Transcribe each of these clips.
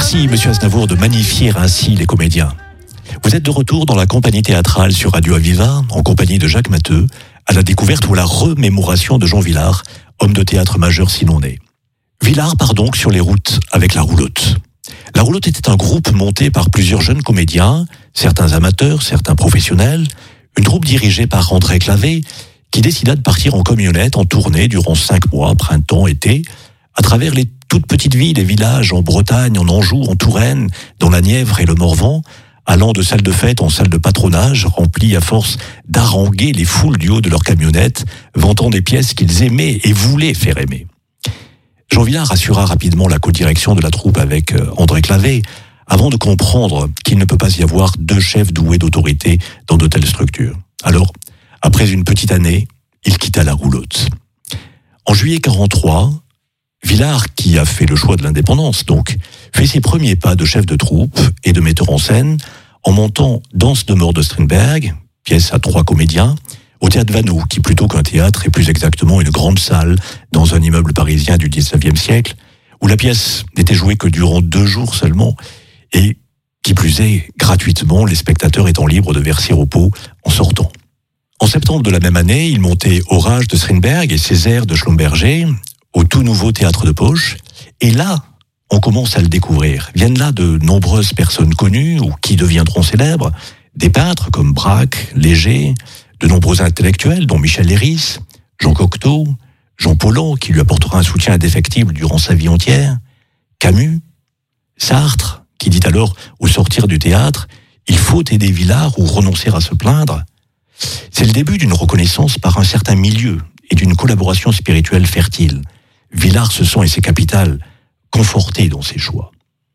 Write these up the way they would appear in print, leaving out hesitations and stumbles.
Merci, Monsieur Aznavour, de magnifier ainsi les comédiens. Vous êtes de retour dans la compagnie théâtrale sur Radio Aviva, en compagnie de Jacques Matteux, à la découverte ou la remémoration de Jean Vilar, homme de théâtre majeur sinon né. Vilar part donc sur les routes avec La Roulotte. La Roulotte était un groupe monté par plusieurs jeunes comédiens, certains amateurs, certains professionnels, une troupe dirigée par André Clavé, qui décida de partir en camionnette en tournée durant 5 mois, printemps, été, à travers les toutes petites villes et villages en Bretagne, en Anjou, en Touraine, dans la Nièvre et le Morvan, allant de salle de fête en salle de patronage, remplies à force d'haranguer les foules du haut de leur camionnette, vantant des pièces qu'ils aimaient et voulaient faire aimer. Jean Vilar assura rapidement la codirection de la troupe avec André Clavé, avant de comprendre qu'il ne peut pas y avoir 2 chefs doués d'autorité dans de telles structures. Alors, après une petite année, il quitta La Roulotte. En juillet 1943, Vilar, qui a fait le choix de l'indépendance, donc, fait ses premiers pas de chef de troupe et de metteur en scène en montant Danse de mort de Strindberg, pièce à 3 comédiens, au théâtre Vaneau, qui plutôt qu'un théâtre est plus exactement une grande salle dans un immeuble parisien du XIXe siècle, où la pièce n'était jouée que durant 2 jours seulement, et qui plus est, gratuitement, les spectateurs étant libres de verser au pot en sortant. En septembre de la même année, il montait Orage de Strindberg et Césaire de Schlumberger au tout nouveau théâtre de Poche, et là, on commence à le découvrir. Viennent là de nombreuses personnes connues ou qui deviendront célèbres, des peintres comme Braque, Léger, de nombreux intellectuels dont Michel Léris, Jean Cocteau, Jean Paulhan qui lui apportera un soutien indéfectible durant sa vie entière, Camus, Sartre qui dit alors au sortir du théâtre « Il faut aider Vilar ou renoncer à se plaindre ». C'est le début d'une reconnaissance par un certain milieu et d'une collaboration spirituelle fertile. Vilar se sent et ses capitales conforté dans ses choix.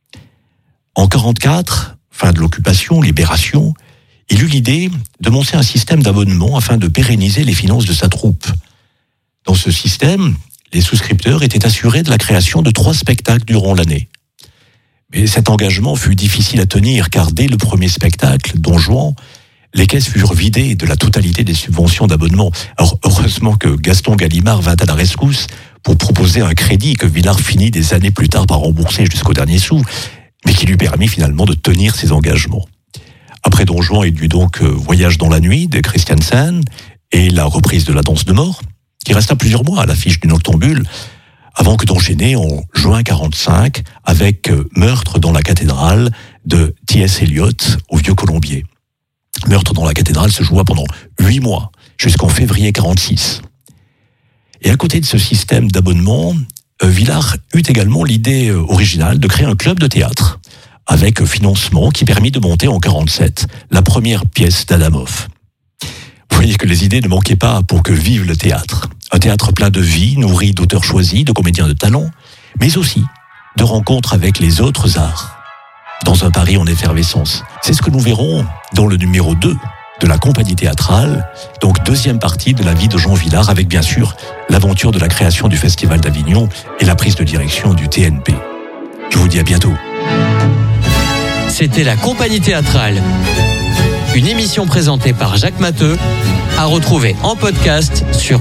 En 1944, fin de l'occupation, libération, il eut l'idée de monter un système d'abonnement afin de pérenniser les finances de sa troupe. Dans ce système, les souscripteurs étaient assurés de la création de 3 spectacles durant l'année. Mais cet engagement fut difficile à tenir car dès le premier spectacle, Don Juan, les caisses furent vidées de la totalité des subventions d'abonnement. Alors heureusement que Gaston Gallimard vint à la rescousse pour proposer un crédit que Vilar finit des années plus tard par rembourser jusqu'au dernier sou, mais qui lui permit finalement de tenir ses engagements. Après Don Juan, il y eut donc Voyage dans la nuit de Christiansen et la reprise de La Danse de mort, qui resta plusieurs mois à l'affiche du Noctambule, avant que d'enchaîner en juin 1945 avec Meurtre dans la cathédrale de T.S. Eliot au Vieux-Colombier. Meurtre dans la cathédrale se joua pendant 8 mois, jusqu'en février 1946. Et à côté de ce système d'abonnement, Vilar eut également l'idée originale de créer un club de théâtre, avec financement qui permit de monter en 1947 la première pièce d'Adamov. Vous voyez que les idées ne manquaient pas pour que vive le théâtre. Un théâtre plein de vie, nourri d'auteurs choisis, de comédiens de talent, mais aussi de rencontres avec les autres arts, dans un Paris en effervescence. C'est ce que nous verrons dans le numéro 2 de la compagnie théâtrale, donc 2e partie de la vie de Jean Vilar, avec bien sûr l'aventure de la création du Festival d'Avignon et la prise de direction du TNP. Je vous dis à bientôt. C'était la compagnie théâtrale. Une émission présentée par Jacques Matteux, à retrouver en podcast sur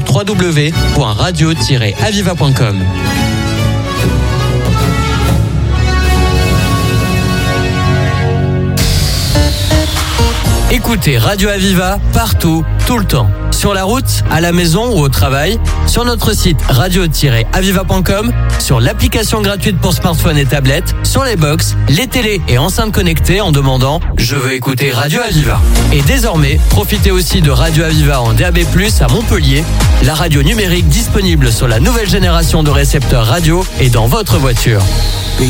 www.radio-aviva.com. Écoutez Radio Aviva partout, tout le temps. Sur la route, à la maison ou au travail, sur notre site radio-aviva.com, sur l'application gratuite pour smartphone et tablette, sur les box, les télés et enceintes connectées en demandant « Je veux écouter Radio Aviva ». Et désormais, profitez aussi de Radio Aviva en DAB+, à Montpellier, la radio numérique disponible sur la nouvelle génération de récepteurs radio et dans votre voiture.